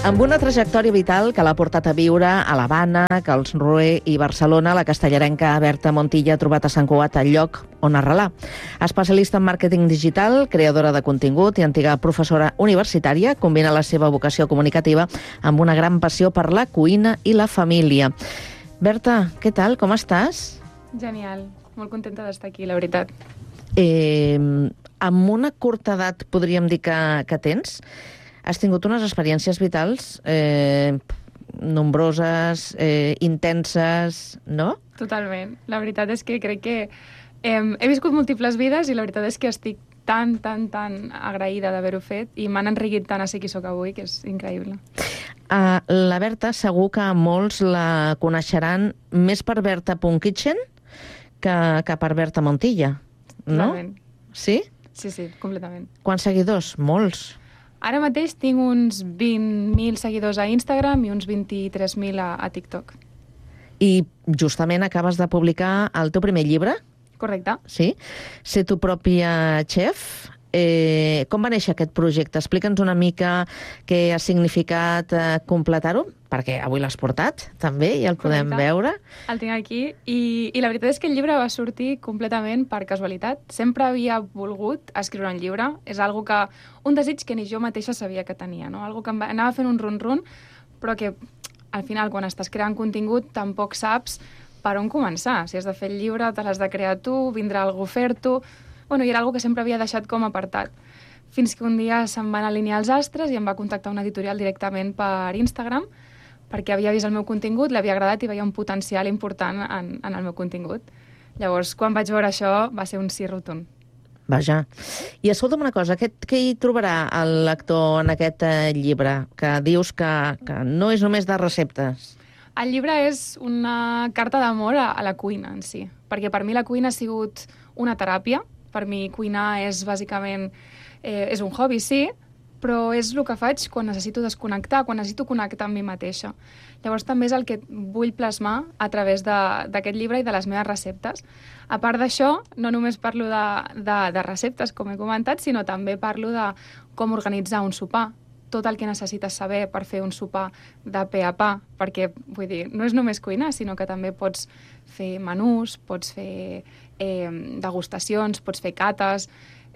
Amb una trajectòria vital que l'ha portat a viure a l'Havana, Karlsruhe i Barcelona, la castellarenca Berta Montilla ha trobat a Sant Cugat el lloc on arrelar. Especialista en màrqueting digital, creadora de contingut i antiga professora universitària, combina la seva vocació comunicativa amb una gran passió per la cuina i la família. Berta, què tal? Com estàs? Genial, molt contenta d'estar aquí, la veritat. Amb una curta edat, podríem dir que tens, has tingut unes experiències vitals nombroses, intenses, no? Totalment. La veritat és que crec que he viscut múltiples vides i la veritat és que estic tan agraïda d'haver-ho fet i m'han enriquit tant a ser qui sóc avui, que és increïble. La Berta segur que molts la coneixeran més per Berta.kitchen que per Berta Montilla, no? Totalment. Sí? Sí, completament. Quants seguidors? Molts. Ara mateix tinc uns 20.000 seguidors a Instagram i uns 23.000 a TikTok. I justament acabes de publicar el teu primer llibre. Correcte. Sí? Ser tu pròpia chef. Com va néixer aquest projecte? Explica'ns una mica què ha significat completar-ho, perquè avui l'has portat, també, i el podem veure. El tinc aquí, i la veritat és que el llibre va sortir completament per casualitat. Sempre havia volgut escriure un llibre. És un desig que ni jo mateixa sabia que tenia, no? Algo que anava fent un run-run, però que al final, quan estàs creant contingut, tampoc saps per on començar. Si has de fer el llibre, te l'has de crear tu, vindrà algú a fer-t'ho. Bueno, i era algo que sempre havia deixat com apartat. Fins que un dia se'm van alinear els astres i em va contactar una editorial directament per Instagram, perquè havia vist el meu contingut, l'havia agradat i veia un potencial important en el meu contingut. Llavors, quan vaig veure això, va ser un sí rotund. Vaja. I escolta'm una cosa, què hi trobarà el lector en aquest llibre? Que dius que no és només de receptes. El llibre és una carta d'amor a la cuina en si, perquè per mi la cuina ha sigut una teràpia. Per mi cuinar és bàsicament és un hobby, sí, però és el que faig quan necessito desconnectar, quan necessito connectar amb mi mateixa. Llavors també és el que vull plasmar a través d'aquest llibre i de les meves receptes. A part d'això, no només parlo de receptes, com he comentat, sinó també parlo de com organitzar un sopar, tot el que necessites saber per fer un sopar de pe a pa, perquè, vull dir, no és només cuinar, sinó que també pots fer menús, pots fer degustacions, pots fer cates.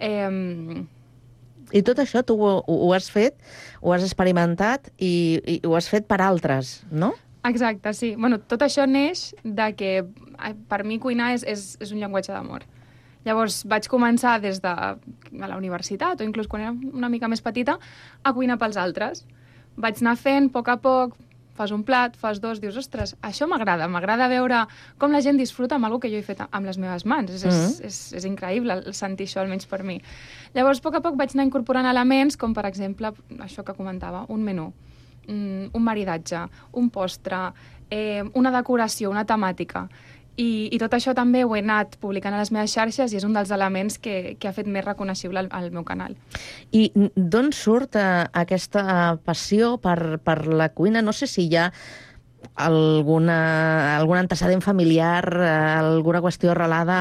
I tot això tu ho has fet, ho has experimentat i ho has fet per altres, no? Exacte, sí. Bueno, tot això neix de que per mi cuinar és un llenguatge d'amor. Llavors vaig començar des de la universitat, o inclús quan era una mica més petita, a cuinar pels altres. Vaig anar fent a poc, fas un plat, fas dos, dius, ostres, això m'agrada veure com la gent disfruta amb alguna que jo he fet amb les meves mans. És increïble sentir això, almenys per mi. Llavors, a poc vaig anar incorporant elements, com per exemple, això que comentava, un menú, un maridatge, un postre, una decoració, una temàtica. I tot això també ho he anat publicant a les meves xarxes i és un dels elements que ha fet més reconeixible el meu canal. I d'on surt aquesta passió per la cuina? No sé si hi ha algun antecedent familiar, alguna qüestió arrelada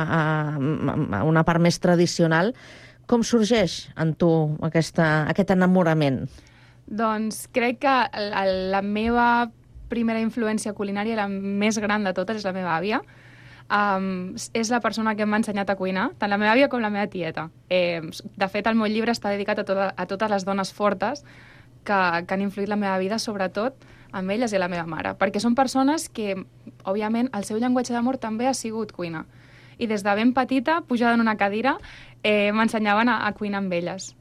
a una part més tradicional. Com sorgeix en tu aquest enamorament? Doncs crec que la meva primera influència culinària, la més gran de totes, és la meva àvia. És la persona que m'ha ensenyat a cuinar, tant la meva àvia com la meva tieta. De fet, el meu llibre està dedicat a totes les dones fortes que han influït la meva vida, sobretot amb elles i a la meva mare, perquè són persones que, òbviament, el seu llenguatge d'amor també ha sigut cuinar. I des de ben petita, pujada en una cadira, m'ensenyaven a cuinar amb elles.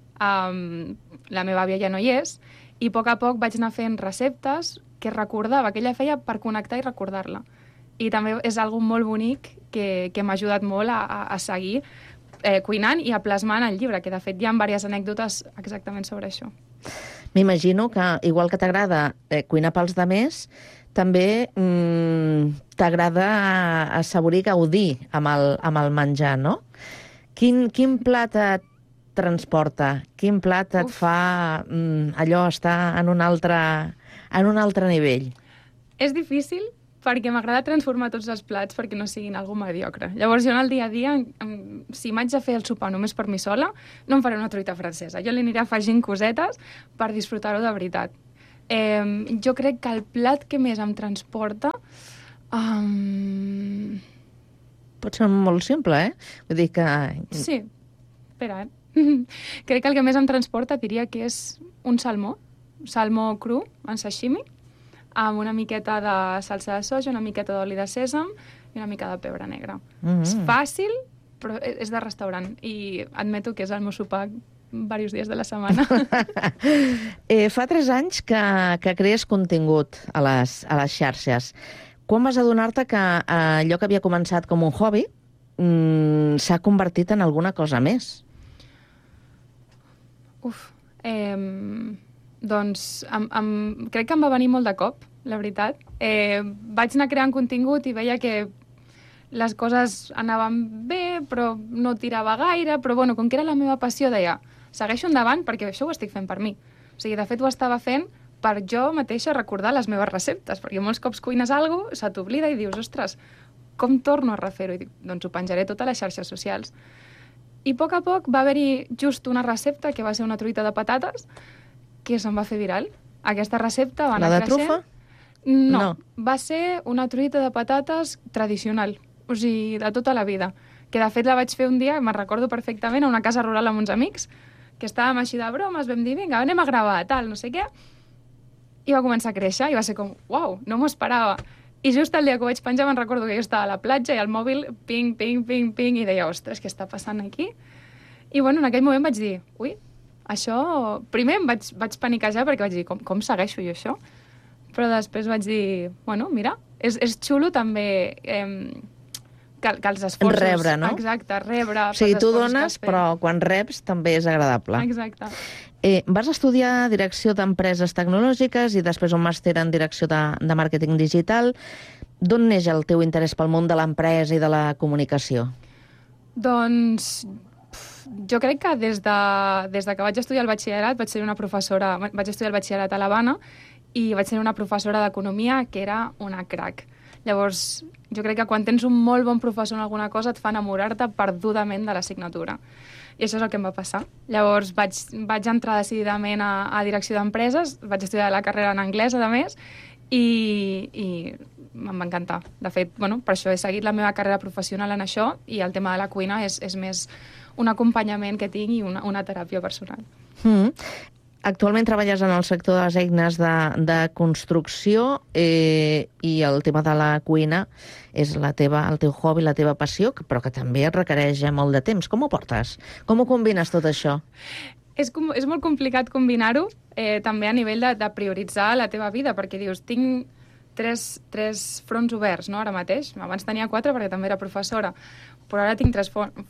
La meva àvia ja no hi és, i a poc vaig anar fent receptes que recordava, que ella feia per connectar i recordar-la. I també és algo molt bonic que m'ha ajudat molt a seguir cuinant i a plasmar en el llibre, que de fet hi ha diverses anècdotes exactament sobre això. M'imagino que, igual que t'agrada cuinar pels demés, també t'agrada assaborir, gaudir amb el menjar, no? Quin plat et transporta? Quin plat et fa allò estar en un altre nivell? És difícil perquè m'agrada transformar tots els plats perquè no siguin algo mediocre. Llavors jo en el dia a dia, si m'haig de fer el sopar només per mi sola, no em faré una truita francesa. Jo li aniré afegint cosetes per disfrutar-ho de veritat. Jo crec que el plat que més em transporta... Pot ser molt simple, Vull dir que... Sí, espera, Crec que el que més em transporta diria que és un salmó cru en sashimi, amb una miqueta de salsa de soja, una miqueta d'oli de sèsam i una mica de pebre negre. És fàcil, però és de restaurant. I admeto que és el meu sopar diversos dies de la setmana. Fa 3 anys que crees contingut a les xarxes. Quan vas adonar-te que allò que havia començat com un hobby s'ha convertit en alguna cosa més? Doncs crec que em va venir molt de cop, la veritat. Vaig anar creant contingut i veia que les coses anaven bé, però no tirava gaire, però bueno, com que era la meva passió, deia, segueixo endavant perquè això ho estic fent per mi. O sigui, de fet, ho estava fent per jo mateixa recordar les meves receptes, perquè molts cops cuines alguna cosa, se t'oblida i dius, ostres, com torno a refer-ho? I dic, doncs ho penjaré tot a les xarxes socials. I a poc va haver-hi just una recepta, que va ser una truita de patates, que se'n va fer viral. Aquesta recepta va anar creixent. La de trufa? No, va ser una truita de patates tradicional, o sigui, de tota la vida. Que de fet la vaig fer un dia, me'n recordo perfectament, a una casa rural amb uns amics, que estàvem així de bromes, vam dir, vinga, anem a gravar, tal, no sé què, i va començar a créixer, i va ser com, uau, no m'ho esperava. I just el dia que ho vaig penjar me'n recordo que jo estava a la platja i al mòbil, ping, ping, ping, ping, i deia, ostres, què està passant aquí? I bueno, en aquell moment vaig dir, ui, això... Primer em vaig paniquejar perquè vaig dir, com segueixo jo això? Però després vaig dir, bueno, mira, és xulo també que els esforços... Rebre, no? Exacte, rebre... O sigui, tu dones, però quan reps també és agradable. Exacte. Vas estudiar direcció d'empreses tecnològiques i després un màster en direcció de màrqueting digital. D'on neix el teu interès pel món de l'empresa i de la comunicació? Doncs jo crec que des que vaig estudiar el batxillerat vaig estudiar el batxillerat a l'Havana i vaig tenir una professora d'economia que era una crac. Llavors, jo crec que quan tens un molt bon professor en alguna cosa et fa enamorar-te perdudament de l'assignatura. I això és el que em va passar. Llavors vaig entrar decididament a direcció d'empreses, vaig estudiar la carrera en anglès, a més, i em va encantar. De fet, bueno, per això he seguit la meva carrera professional en això i el tema de la cuina és més un acompanyament que tinc i una teràpia personal. Actualment treballes en el sector de les eines de construcció i el tema de la cuina és el teu hobby, la teva passió, però que també et requereix molt de temps. Com ho portes? Com ho combines tot això? És molt complicat combinar-ho, també a nivell de prioritzar la teva vida, perquè dius, tinc tres fronts oberts, no?, ara mateix. Abans tenia 4 perquè també era professora, però ara tinc 3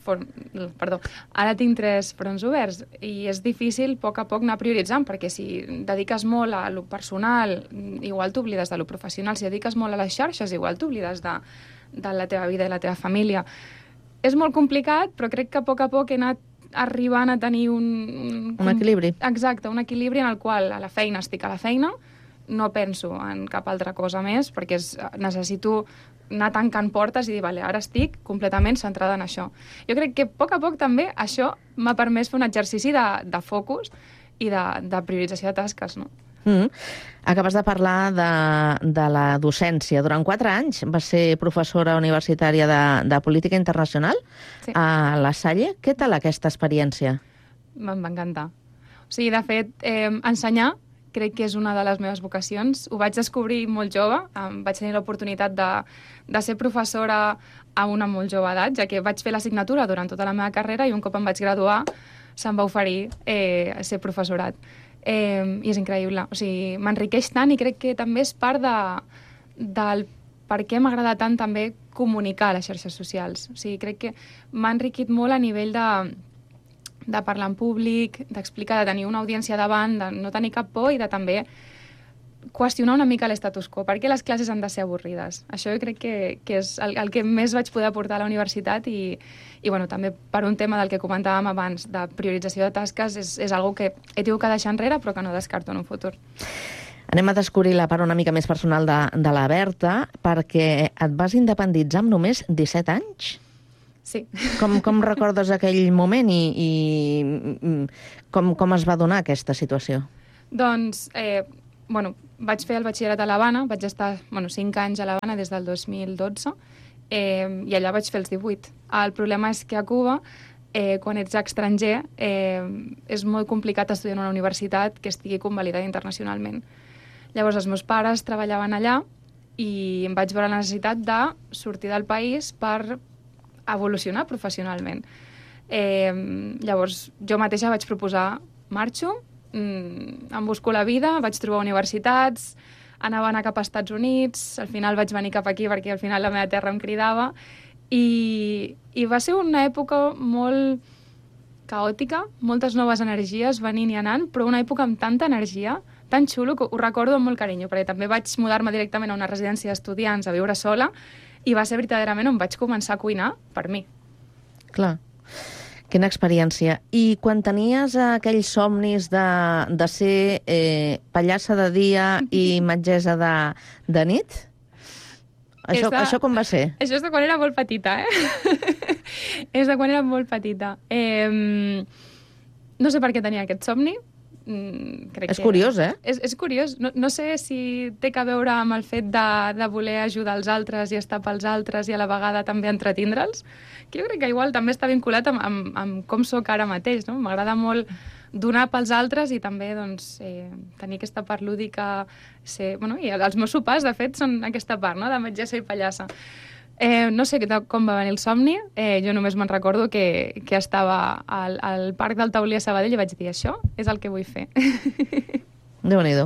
fronts oberts i és difícil a poc anar prioritzant, perquè si dediques molt a lo personal, igual t'oblides de lo professional, si dediques molt a les xarxes, igual t'oblides de la teva vida i la teva família. És molt complicat, però crec que a poc he anat arribant a tenir un equilibri. Exacte, un equilibri en el qual a la feina estic a la feina, no penso en cap altra cosa més, perquè necessito anar tancant portes i dir, vale, ara estic completament centrada en això. Jo crec que a poc també això m'ha permès fer un exercici de focus i de priorització de tasques, no? Acabes de parlar de la docència. Durant 4 anys vas ser professora universitària de política internacional a La Salle. Què tal aquesta experiència? Em va encantar. O sigui, de fet, ensenyar crec que és una de les meves vocacions. Ho vaig descobrir molt jove. Vaig tenir l'oportunitat de ser professora a una molt jove edat, ja que vaig fer l'assignatura durant tota la meva carrera i un cop em vaig graduar se'm va oferir ser professorat. I és increïble. O sigui, m'enriqueix tant i crec que també és part del per què m'agrada tant també comunicar a les xarxes socials. O sigui, crec que m'ha enriquit molt a nivell de parlar en públic, d'explicar, de tenir una audiència davant, de no tenir cap por i de també qüestionar una mica l'estatus quo. Per què les classes han de ser avorrides? Això jo crec que és el que més vaig poder aportar a la universitat i bueno, també per un tema del que comentàvem abans, de priorització de tasques, és algo que he tingut que deixar enrere però que no descarto en un futur. Anem a descobrir la part una mica més personal de la Berta, perquè et vas independitzar amb només 17 anys? Sí. Com recordes aquell moment i com es va donar aquesta situació? Doncs, vaig fer el batxillerat a l'Havana, vaig estar 5 anys a l'Havana des del 2012, i allà vaig fer els 18. El problema és que a Cuba, quan ets estranger, és molt complicat estudiar en una universitat que estigui convalidada internacionalment. Llavors, els meus pares treballaven allà i em vaig veure la necessitat de sortir del país per evolucionar professionalment. Llavors, jo mateixa vaig proposar, marxo, em busco la vida, vaig trobar universitats, anava a anar cap als Estats Units, al final vaig venir cap aquí perquè al final la meva terra em cridava, i va ser una època molt caòtica, moltes noves energies venint i anant, però una època amb tanta energia, tan xulo, que ho recordo amb molt carinyo, perquè també vaig mudar-me directament a una residència d'estudiants a viure sola, i va ser verdaderament on vaig començar a cuinar per mi. Clar. Quina experiència. I quan tenies aquells somnis de ser pallassa de dia i metgessa de nit? Això com va ser? Això és de quan era molt petita, És de quan era molt petita. No sé per què tenia aquest somni. És curiós, És curiós. No sé si té a veure amb el fet de voler ajudar els altres i estar pels altres i a la vegada també entretindre'ls, que jo crec que igual també està vinculat amb com sóc ara mateix, no? M'agrada molt donar pels altres i també tenir aquesta part lúdica. I els meus sopars, de fet, són aquesta part, no?, de metgessa i pallassa. No sé com va venir el somni, jo només me'n recordo que estava al Parc del Taulí a Sabadell i vaig dir, això és el que vull fer. Déu-n'hi-do.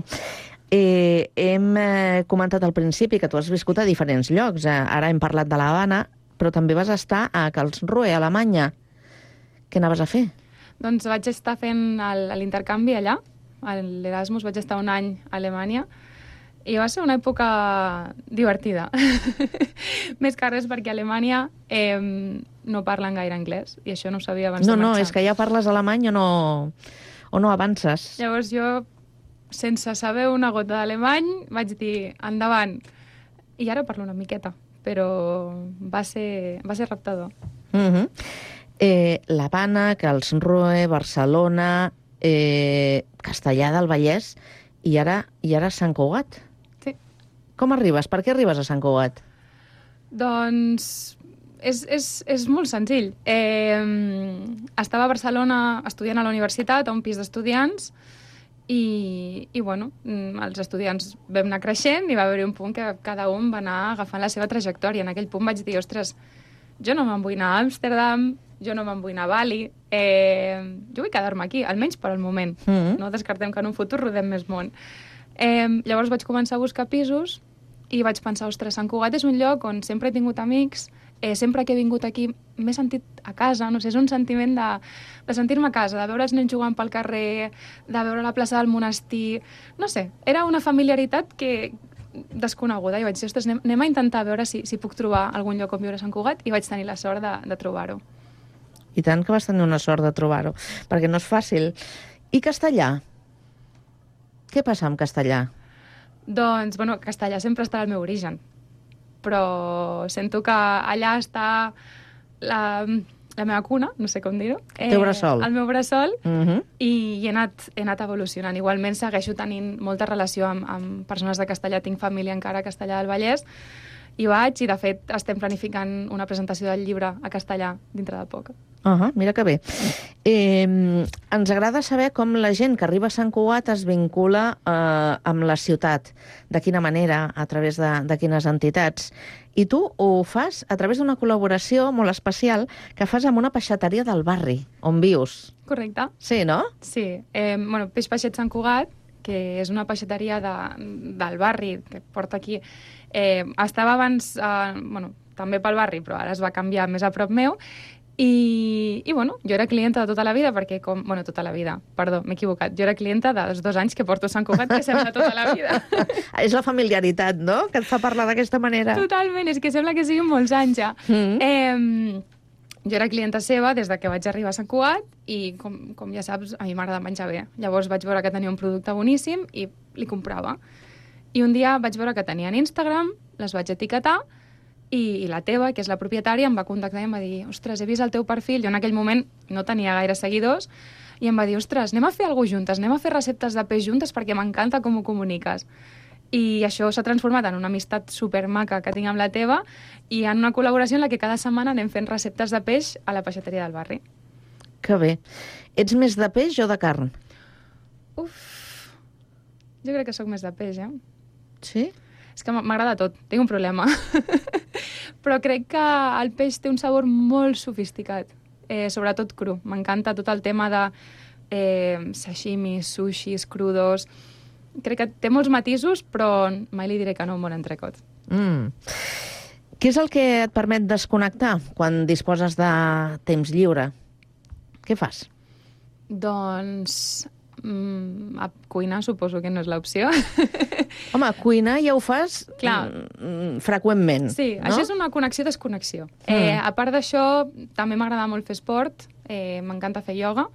Hem comentat al principi que tu has viscut a diferents llocs. Ara hem parlat de l'Havana, però també vas estar a Karlsruhe, a Alemanya. Què anaves a fer? Doncs vaig estar fent l'intercanvi allà, a l'Erasmus, vaig estar un any a Alemanya, i va ser una època divertida. Més que res perquè a Alemanya no parlen gaire anglès, i això no ho sabia abans de marxar. No, és que ja parles alemany o no avances. Llavors jo, sense saber una gota d'alemany, vaig dir, endavant. I ara parlo una miqueta, però va ser reptador. L'Havana, Karlsruhe, Barcelona, Castellar del Vallès i ara Sant Cugat. Sí. Com arribes? Per què arribes a Sant Cugat? Doncs és molt senzill. Estava a Barcelona estudiant a la universitat, a un pis d'estudiants, i els estudiants vam anar creixent i va haver un punt que cada un va anar agafant la seva trajectòria. En aquell punt vaig dir, ostres, jo no me'n vull anar a Amsterdam, jo no me'n vull anar a Bali, jo vull quedar-me aquí, almenys per al moment. No descartem que en un futur rodem més món. Llavors vaig començar a buscar pisos i vaig pensar, ostres, Sant Cugat és un lloc on sempre he tingut amics, sempre que he vingut aquí m'he sentit a casa, no sé, és un sentiment de sentir-me a casa, de veure els nens jugant pel carrer, de veure la plaça del monestir, no sé, era una familiaritat desconeguda, i vaig dir, ostres, anem a intentar veure si puc trobar algun lloc on viure a Sant Cugat, i vaig tenir la sort de trobar-ho. I tant que vas tenir una sort de trobar-ho, perquè no és fàcil. I castellà? Què passa amb castellà? Doncs, castellà sempre estarà al meu origen, però sento que allà està la meva cuna, no sé com dir-ho. El teu bressol. El meu bressol, i he anat evolucionant. Igualment segueixo tenint molta relació amb persones de castellà, tinc família encara a Castellar del Vallès, i de fet estem planificant una presentació del llibre a castellà dintre de poc. Mira que bé. Ens agrada saber com la gent que arriba a Sant Cugat es vincula amb la ciutat. De quina manera, a través de quines entitats. I tu ho fas a través d'una col·laboració molt especial que fas amb una peixateria del barri, on vius. Correcte. Sí, no? Sí. Peix Peixet Sant Cugat, que és una peixateria del barri que porta aquí. Estava abans, també pel barri, però ara es va canviar més a prop meu. I jo era clienta de tota la vida, perquè tota la vida, perdó, m'he equivocat. Jo era clienta dels 2 anys que porto a Sant Cugat, que sembla tota la vida. És la familiaritat, no?, que et fa parlar d'aquesta manera. Totalment, és que sembla que siguin molts anys ja. Jo era clienta seva des que vaig arribar a Sant Cugat i, com ja saps, a mi m'agrada menjar bé. Llavors vaig veure que tenia un producte boníssim i li comprava. I un dia vaig veure que tenien Instagram, les vaig etiquetar, i la teva, que és la propietària, em va contactar i em va dir, ostres, he vist el teu perfil. Jo en aquell moment no tenia gaire seguidors, i em va dir, ostres, anem a fer alguna cosa juntes, anem a fer receptes de peix juntes perquè m'encanta com ho comuniques. I això s'ha transformat en una amistat supermaca que tinc amb la teva i en una col·laboració en la que cada setmana anem fent receptes de peix a la peixateria del barri. Que bé. Ets més de peix o de carn? Uf, jo crec que sóc més de peix, Sí? És que m'agrada tot, tinc un problema. Però crec que el peix té un sabor molt sofisticat, sobretot cru. M'encanta tot el tema de sashimis, sushis, crudos. Crec que té molts matisos, però mai li diré que no a un bon entrecot. Què és el que et permet desconnectar quan disposes de temps lliure? Què fas? Doncs a cuinar suposo que no és l'opció. Home, cuinar ja ho fas freqüentment. Sí, no? Això és una connexió-desconnexió. A part d'això, també m'agrada molt fer esport, m'encanta fer ioga,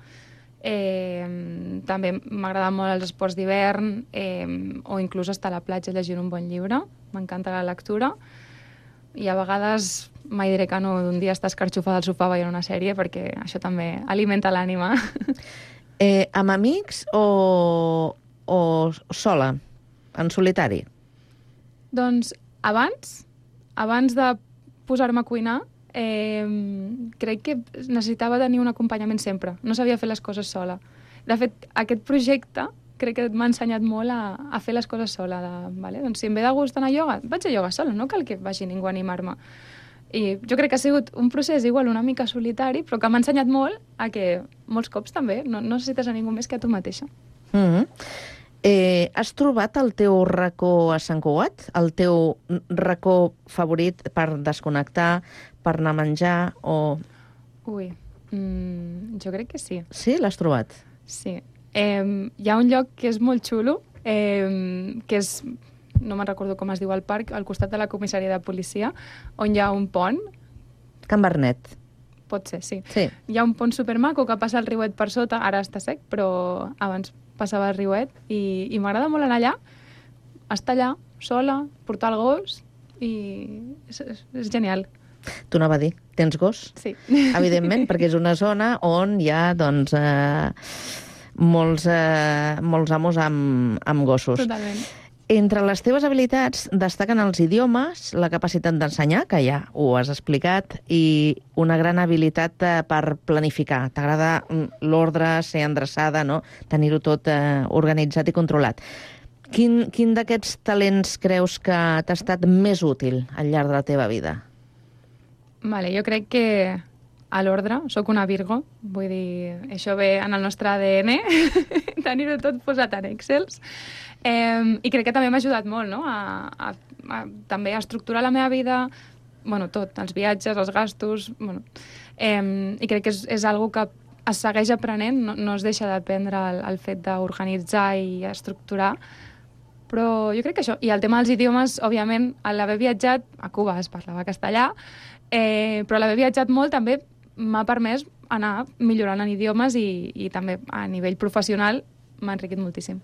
també m'agrada molt els esports d'hivern, o inclús estar a la platja llegint un bon llibre, m'encanta la lectura, i a vegades mai diré que no d'un dia estar escarxofada al sofà veient una sèrie, perquè això també alimenta l'ànima. Amb amics o sola, en solitari? Doncs abans de posar-me a cuinar, crec que necessitava tenir un acompanyament sempre. No sabia fer les coses sola. De fet, aquest projecte crec que m'ha ensenyat molt a fer les coses sola. Vale? Doncs si em ve de gust anar a ioga, vaig a ioga sola, no cal que vagi ningú a animar-me. I jo crec que ha sigut un procés igual una mica solitari, però que m'ha ensenyat molt a que molts cops també no necessites a ningú més que a tu mateixa. Has trobat el teu racó a Sant Cugat? El teu racó favorit per desconnectar, per anar a menjar o... Ui, jo crec que sí. Sí, l'has trobat? Sí. Hi ha un lloc que és molt xulo, que és... no me'n recordo com es diu el parc, al costat de la comissaria de policia, on hi ha un pont. Can Bernet. Pot ser, sí. Hi ha un pont supermaco que passa el riuet per sota, ara està sec, però abans passava el riuet, i m'agrada molt anar allà, estar allà, sola, portar el gos, i és genial. T'ho anava a dir, tens gos? Sí. Evidentment, perquè és una zona on hi ha, doncs, molts amos amb gossos. Totalment. Entre les teves habilitats destaquen els idiomes, la capacitat d'ensenyar, que ja ho has explicat, i una gran habilitat per planificar. T'agrada l'ordre, ser endreçada, no? Tenir-ho tot organitzat i controlat. Quin d'aquests talents creus que t'ha estat més útil al llarg de la teva vida? Vale, jo crec que a l'ordre, sóc una Virgo, vull dir, això ve en el nostre ADN, tenir-ho tot posat en Excels, i crec que també m'ha ajudat molt, no? També a estructurar la meva vida, bueno, tot, els viatges, els gastos, bueno, i crec que és algo que es segueix aprenent, no es deixa d'aprendre el fet d'organitzar i estructurar, però jo crec que això, i el tema dels idiomes, òbviament, a l'haver viatjat, a Cuba es parlava castellà, però l'haver viatjat molt també m'ha permès anar millorant en idiomes i també a nivell professional m'ha enriquit moltíssim.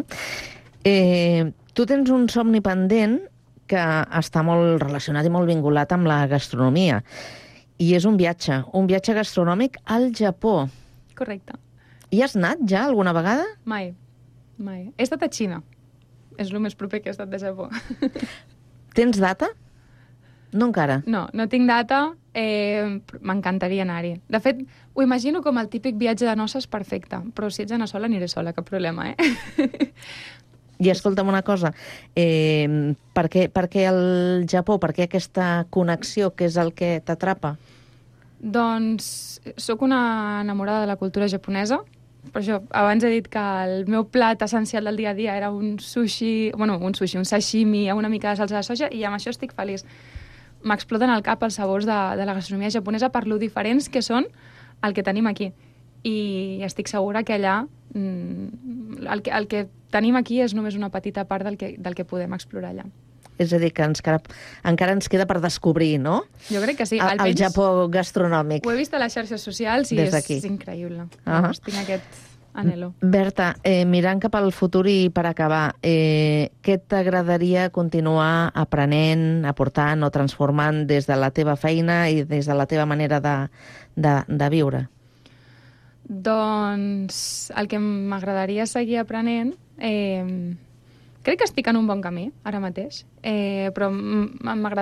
Tu tens un somni pendent que està molt relacionat i molt vinculat amb la gastronomia, i és un viatge gastronòmic al Japó. Correcte. Hi has anat ja alguna vegada? Mai. He estat a Xina. És el més proper que he estat de Japó. Tens data? No encara. No tinc data, m'encantaria anar-hi. De fet, ho imagino com el típic viatge de noces perfecte, però si ets anar sola, aniré sola, cap problema, I escolta'm una cosa, per què el Japó, per què aquesta connexió, què és el que t'atrapa? Doncs sóc una enamorada de la cultura japonesa. Per això, abans he dit que el meu plat essencial del dia a dia era un sashimi, una mica de salsa de soja, i amb això estic feliç. M'exploten al cap els sabors de la gastronomia japonesa per lo diferents que són el que tenim aquí. I estic segura que allà el que tenim aquí és només una petita part del que podem explorar allà. És a dir, que encara ens queda per descobrir, no? Jo crec que sí. El Japó gastronòmic. Ho he vist a les xarxes socials i és increïble. Tinc aquest anhelo. Berta, mirant cap al futur i per acabar, què t'agradaria continuar aprenent, aportant o transformant des de la teva feina i des de la teva manera de viure? Doncs el que m'agradaria seguir aprenent... crec que estic en un bon camí, ara mateix, però m'agradaria